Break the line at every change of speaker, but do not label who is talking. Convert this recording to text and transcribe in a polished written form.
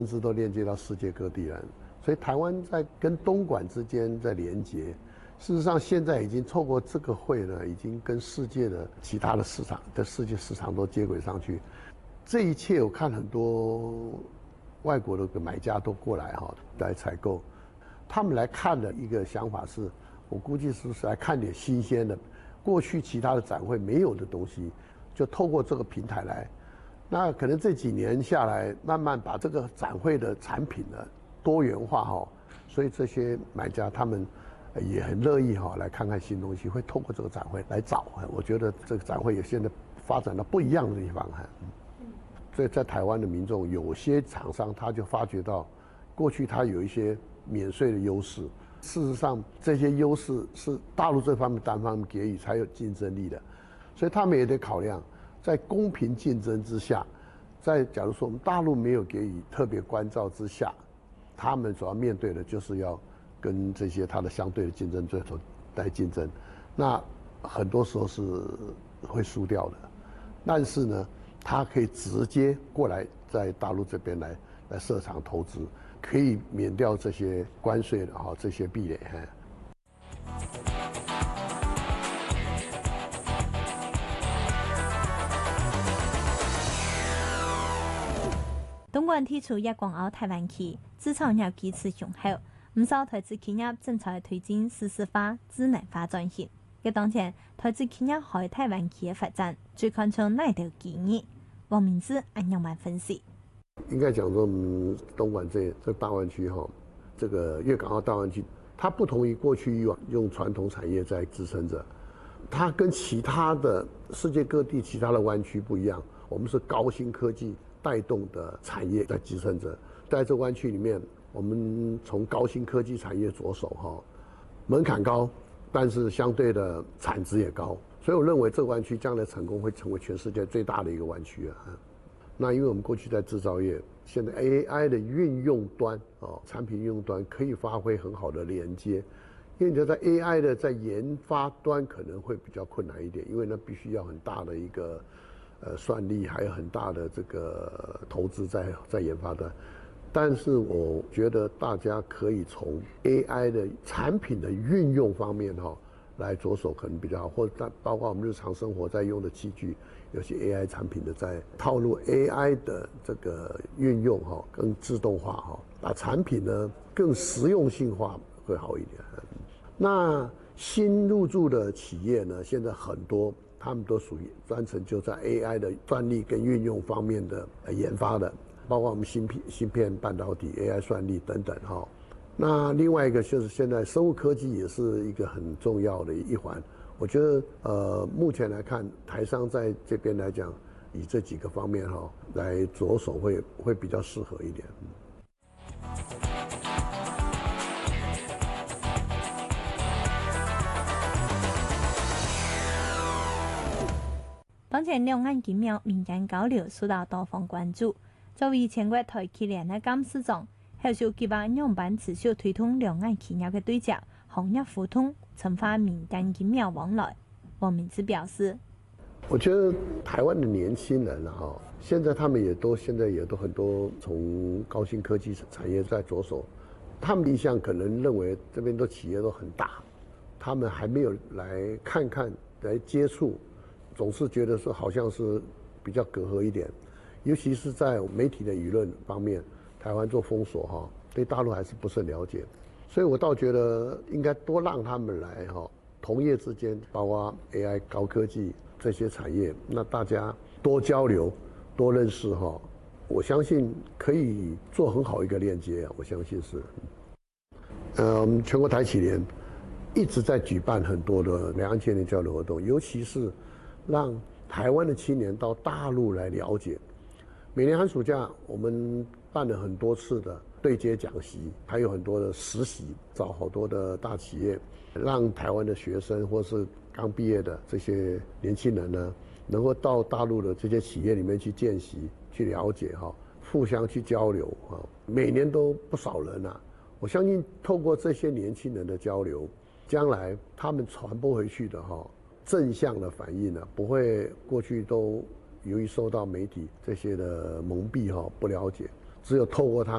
甚至都链接到世界各地来。所以台湾在跟东莞之间在连接，事实上现在已经透过这个会呢，已经跟世界的其他的市场的世界市场都接轨上去。这一切我看很多外国的买家都过来来采购，他们来看的一个想法是，我估计是来看点新鲜的，过去其他的展会没有的东西，就透过这个平台来。那可能这几年下来，慢慢把这个展会的产品呢多元化所以这些买家他们也很乐意来看看新东西，会透过这个展会来找。我觉得这个展会也现在发展到不一样的地方所以在台湾的民众，有些厂商他就发觉到，过去他有一些免税的优势，事实上这些优势是大陆这方面单方面给予才有竞争力的，所以他们也得考量，在公平竞争之下，在假如说我们大陆没有给予特别关照之下，他们所要面对的就是要跟这些他的相对的竞争对手来竞争，那很多时候是会输掉的，但是呢，他可以直接过来在大陆这边来设厂投资，可以免掉这些关税的这些壁垒。
东莞提出粤港澳大湾區資產業基礎雄厚，唔少台資企業正在推進數字化、智能化轉型。嘅當前，台資企業喺大灣區嘅發展，最看重哪條機遇？王明志按樣慢分析。
應該講說，東莞這大灣區這個粵港澳大灣區，它不同於過去以往用傳統產業在支撐着，它跟其他的世界各地其他的灣區不一樣，我們是高新科技帶動的產業在支撐着，在這灣區裡面，我們從高新科技產業着手門檻高，但是相對的產值也高，所以我認為這個灣區將來成功會成為全世界最大的一個灣區那因為我們過去在製造業，現在 AI 的運用端產品運用端可以發揮很好的連接，因為你在 AI 的在研發端可能會比較困難一點，因為那必須要很大的一個算力，還有很大的這個投資在研發端，但是我覺得大家可以從 AI 的產品的運用方面來着手可能比較好，或者包括我們日常生活在用的器具，有些 AI 產品的在套入 AI 的這個運用更自動化把產品呢更實用性化會好一點。那新入駐的企業呢，現在很多他們都屬於專程就在 AI 的算力跟運用方面的研發的，包括我們芯片半導體 AI 算力等等那另外一個就是現在生物科技也是一個很重要的一環，我覺得目前來看，台商在這邊來講，以這幾個方面來着手會比較適合一點。
當前兩岸緊密民間交流受到多方關注，作為全國台企聯的監事長，後續計劃樣板持續推動兩岸企業的對接、行業互通，深化民間緊密往來。王明志表示：
我覺得台灣的年輕人現在他們現在也都很多從高新科技產業在着手，他們印象可能認為這邊的企業都很大，他們還沒有來看看來接觸，總是覺得說好像是比較隔閡一點，尤其是在媒體的輿論方面，台灣做封鎖對大陸還是不是很了解，所以我倒覺得應該多讓他們來同業之間，包括 AI 高科技這些產業，那大家多交流、多認識我相信可以做很好一個鏈接，我相信是。我們全國台企聯一直在舉辦很多的兩岸青年交流活動，尤其是讓台灣的青年到大陸來了解。每年寒暑假，我們辦了很多次的對接講習，還有很多的實習，找好多的大企業，讓台灣的學生或是剛畢業的這些年輕人呢，能夠到大陸的這些企業裡面去見習、去了解互相去交流每年都不少人我相信透過這些年輕人的交流，將來他們傳播回去的正向的反應不會過去都由於受到媒體這些的蒙蔽不了解。 只有透过它